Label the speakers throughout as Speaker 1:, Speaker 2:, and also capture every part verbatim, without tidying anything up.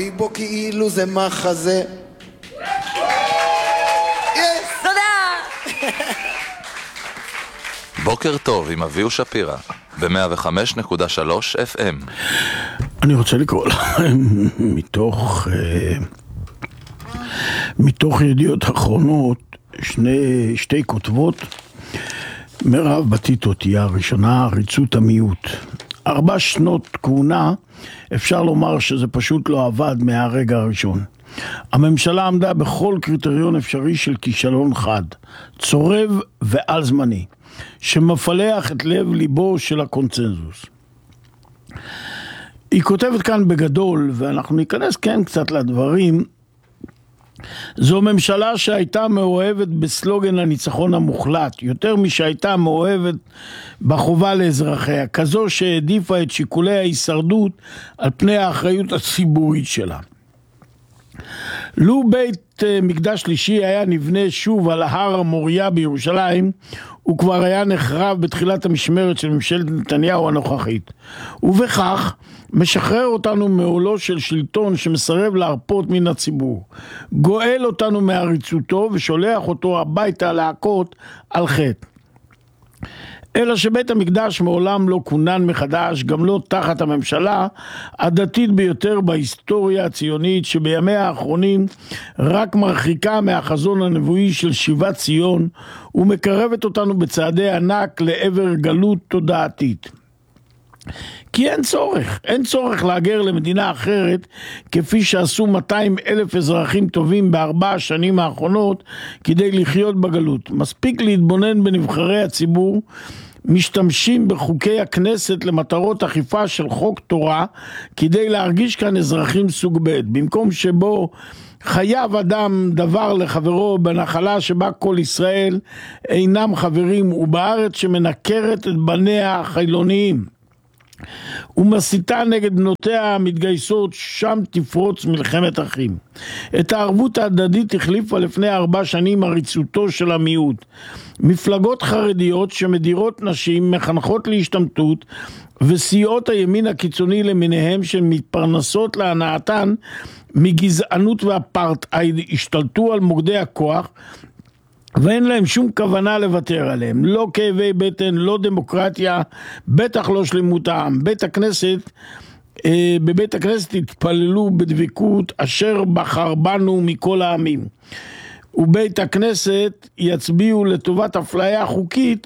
Speaker 1: בו כאילו זה מחזה.
Speaker 2: תודה.
Speaker 3: בוקר טוב עם אביהו שפירא ב-מאה וחמש נקודה שלוש אף אם.
Speaker 4: אני רוצה לקרוא לכם מתוך מתוך ידיעות אחרונות שני, שתי כותבות. מירב בתיתות היא הראשונה, עריצות המיעוט. ארבע שנות כהונה, אפשר לומר שזה פשוט לא עבד מהרגע הראשון. הממשלה עמדה בכל קריטריון אפשרי של כישלון חד, צורב ועל זמני, שמפלח את לב ליבו של הקונצנזוס. היא כותבת כאן בגדול, ואנחנו ניכנס כן קצת לדברים. זו ממשלה שהייתה מאוהבת בסלוגן הניצחון המוחלט, יותר משהייתה מאוהבת בחובה לאזרחיה, כזו שהעדיפה את שיקולי ההישרדות על פני האחריות הציבורית שלה. לו בית מקדש שלישי היה נבנה שוב על הר המוריה בירושלים, הוא כבר היה נחרב בתחילת המשמרת של ממשלת נתניהו הנוכחית. ובכך משחרר אותנו מעולו של שלטון שמסרב להרפות מן הציבור. גואל אותנו מעריצותו ושולח אותו הביתה להכות על חטא. אלא שבית המקדש מעולם לא כונן מחדש, גם לא תחת הממשלה הדתית ביותר בהיסטוריה הציונית, שבימיה האחרונים רק מרחיקה מהחזון הנבואי של שיבת ציון ומקרבת אותנו בצעדי ענק לעבר גלות תודעתית. כי אין צורך, אין צורך להגר למדינה אחרת כפי שעשו מאתיים אלף אזרחים טובים בארבע השנים האחרונות כדי לחיות בגלות. מספיק להתבונן בנבחרי הציבור, משתמשים בחוקי הכנסת למטרות אכיפה של חוק תורה כדי להרגיש כאן אזרחים סוג ב', במקום שבו חייב אדם דבר לחברו בנחלה שבה כל ישראל אינם חברים, ובארץ שמנקרת את בניה החילוניים ומסיתה נגד בנותיה המתגייסות, שם תפרוץ מלחמת אחים. את הערבות ההדדית החליפה לפני ארבע שנים עריצותו של המיעוט. מפלגות חרדיות שמדירות נשים, מחנכות להשתמטות, וסיעות הימין הקיצוני למיניהם שמתפרנסות להנאתן מגזענות ואפרטהייד השתלטו על מוקדי הכוח, ואין להם שום כוונה לוותר עליהם. לא כאבי בטן, לא דמוקרטיה, בטח לא שלמות העם. בית הכנסת, אה, בבית הכנסת התפללו בדבקות אשר בחר בנו מכל העמים. ובית הכנסת יצביעו לטובת אפליה חוקית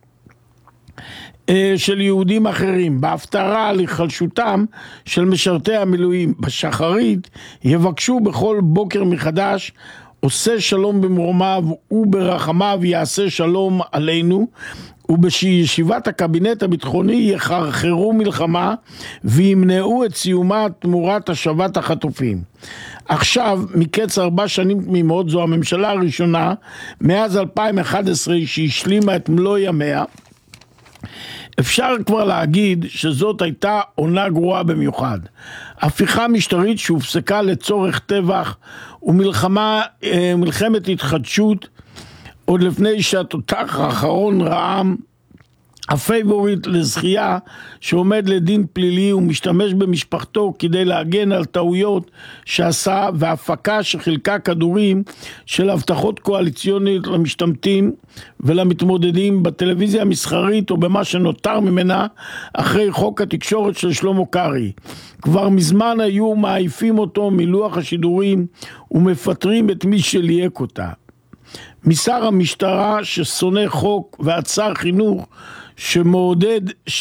Speaker 4: אה, של יהודים אחרים. בהפטרה לחלשותם של משרתי המילואים בשחרית יבקשו בכל בוקר מחדש, עושה שלום במרומיו וברחמיו יעשה שלום עלינו, ובישיבת הקבינט הביטחוני יחרחרו מלחמה וימנעו את סיומה תמורת השבת החטופים. עכשיו, מקץ ארבע שנים תמימות, זו הממשלה הראשונה מאז אלפיים ואחת עשרה שהשלימה את מלוא ימיה. אפשר כבר להגיד שזאת הייתה עונה גרועה במיוחד. הפיכה משטרית שהופסקה לצורך טבח ומלחמה, מלחמת התחדשות, עוד לפני שהתותח האחרון רעם, הפייבוריט לזכייה שעומד לדין פלילי ומשתמש במשפחתו כדי להגן על טעויות שעשה, והפקה שחילקה כדורים של הבטחות קואליציונית למשתמטים ולמתמודדים בטלוויזיה המסחרית או במה שנותר ממנה אחרי חוק התקשורת של שלמה קרעי. כבר מזמן היו מעיפים אותו מלוח השידורים ומפטרים את מי שליהק אותה. משר המשטרה ששונא חוק ועד שר חינוך שמעודד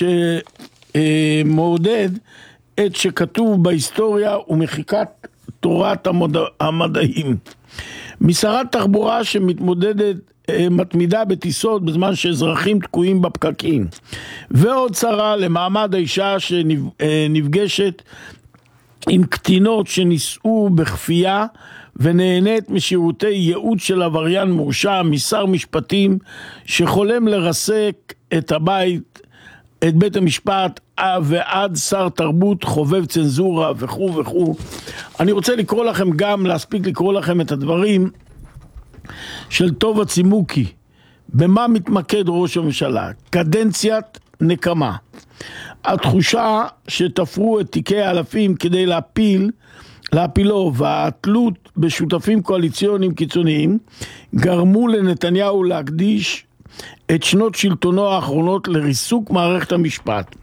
Speaker 4: שמעודד את שכתוב בהיסטוריה ומחיקת תורת המדע, המדעים. משרת תחבורה שמתמודדת מתמידה בטיסות בזמן שאזרחים תקועים בפקקים. ועוד שרה למעמד האישה שנפגשת עם קטינות שנישאו בכפייה ונהנית משירותי ייעוץ של עבריין מורשע, משר משפטים שחולם לרסק את הבית, את בית המשפט, ועד שר תרבות חובב צנזורה וכו' וכו'. אני רוצה לקרוא לכם גם, להספיק לקרוא לכם את הדברים של טובה צימוקי. במה מתמקד ראש הממשלה? קדנציית נקמה. התחושה שתפרו את תיקי האלפים כדי להפיל להפילו, והתלות בשותפים קואליציוניים קיצוניים גרמו לנתניהו להקדיש את שנות שלטונו האחרונות לריסוק מערכת המשפט.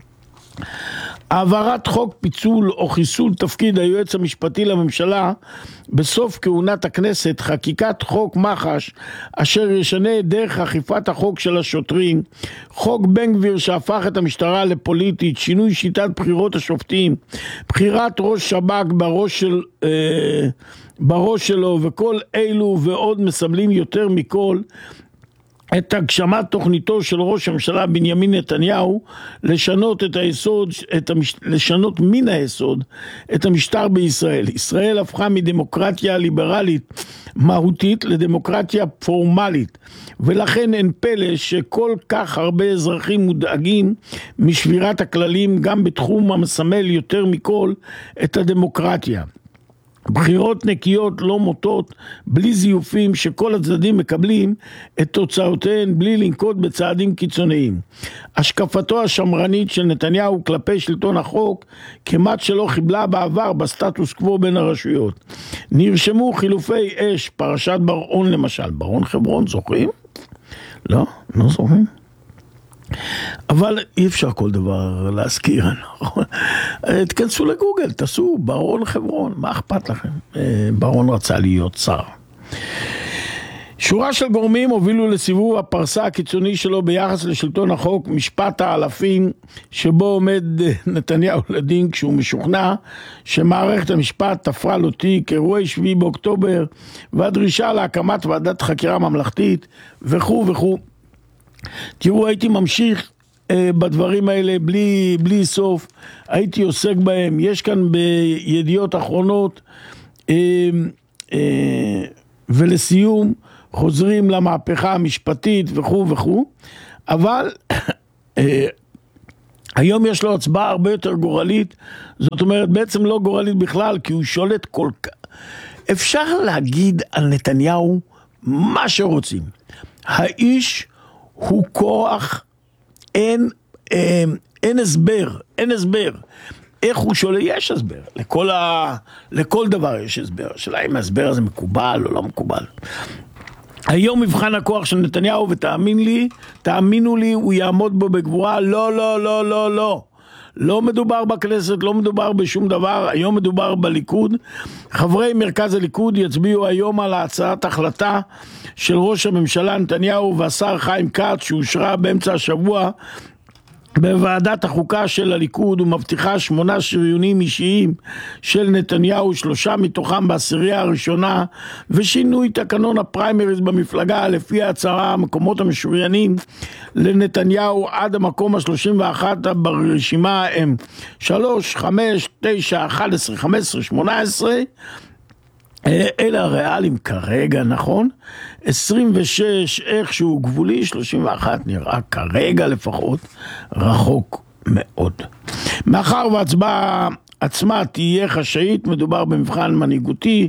Speaker 4: העברת חוק פיצול או חיסול תפקיד היועץ המשפטי לממשלה בסוף כהונת הכנסת, חקיקת חוק מח"ש אשר ישנה את דרך אכיפת החוק של השוטרים, חוק בן גביר שהפך את המשטרה לפוליטית, שינוי שיטת בחירות השופטים, בחירת ראש שב"כ בראש של אה, בראש שלו, וכל אלו ועוד מסמלים יותר מכל את הגשמת תוכניתו של ראש הממשלה בנימין נתניהו לשנות את היסוד, את המש... לשנות מן היסוד את המשטר בישראל. ישראל הפכה מדמוקרטיה ליברלית מהותית לדמוקרטיה פורמלית, ולכן אין פלא שכל כך הרבה אזרחים מודאגים משבירת הכללים גם בתחום המסמל יותר מכל את הדמוקרטיה. בחירות נקיות לא מוטות, בלי זיופים שכל הצדדים מקבלים את תוצאותיהן בלי לנקוט בצעדים קיצוניים. השקפתו השמרנית של נתניהו כלפי שלטון החוק כמעט שלא חיבלה בעבר בסטטוס קוו בין הרשויות. נרשמו חילופי אש, פרשת בר-און למשל, בר-און חברון, זוכרים? לא? לא זוכרים? אבל אי אפשר כל דבר להזכיר, נכון? תכנסו לגוגל, תעשו בר-און חברון, מה אכפת לכם? בר-און רצה להיות שר. שורה של גורמים הובילו לסיבוב הפרסה הקיצוני שלו ביחס לשלטון החוק, משפט האלפים שבו עומד נתניהו לדין כשהוא משוכנע שמערכת המשפט תפרה לו תיק, אירועי שביעי באוקטובר והדרישה להקמת ועדת חקירה ממלכתית וכו' וכו'. תראו, הייתי ממשיך אה, בדברים האלה בלי, בלי סוף, הייתי עוסק בהם. יש כאן בידיעות אחרונות, אה, אה, ולסיום חוזרים למהפכה המשפטית וכו' וכו', אבל אה, היום יש לו הצבעה הרבה יותר גורלית, זאת אומרת בעצם לא גורלית בכלל, כי הוא שולט כל כך. אפשר להגיד על נתניהו מה שרוצים. האיש הוא כוח, אין, אין, אין הסבר, אין הסבר. איך הוא שואל? יש הסבר. לכל, ה, לכל דבר יש הסבר. השאלה אם ההסבר הזה מקובל או לא מקובל. היום מבחן הכוח של נתניהו, ותאמין לי, תאמינו לי, הוא יעמוד בו בגבורה. לא, לא, לא, לא, לא. לא מדובר בכנסת, לא מדובר בשום דבר, היום מדובר בליכוד. חברי מרכז הליכוד יצביעו היום על הצעת החלטה של ראש הממשלה נתניהו והשר חיים כץ, שאושרה באמצע השבוע בוועדת החוקה של הליכוד, ומבטיחה שמונה שריונים אישיים של נתניהו, שלושה מתוכם בעשירייה הראשונה, ושינוי תקנון הפריימריז במפלגה לפי ההצהרה. המקומות המשוריינים לנתניהו עד המקום ה-שלושים ואחת ברשימה הם שלוש, חמש, תשע, אחת עשרה, חמש עשרה, שמונה עשרה, אלה הריאליים כרגע, נכון? עשרים ושש איכשהו גבולי, שלושים ואחת נראה כרגע לפחות רחוק מאוד. מאחר והצבעה עצמה תהיה חשאית, מדובר במבחן מנהיגותי,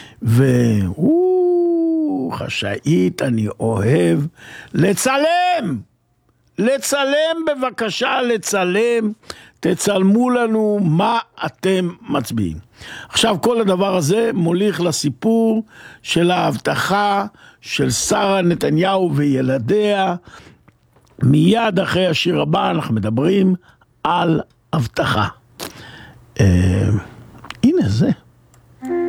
Speaker 4: והוא חשאית, אני אוהב לצלם, לצלם בבקשה, לצלם, תצלמו לנו מה אתם מצביעים. עכשיו כל הדבר הזה מוליך לסיפור של ההבטחה של שרה נתניהו וילדיה. מיד אחרי השיר הבא אנחנו מדברים על הבטחה. אה, הנה זה.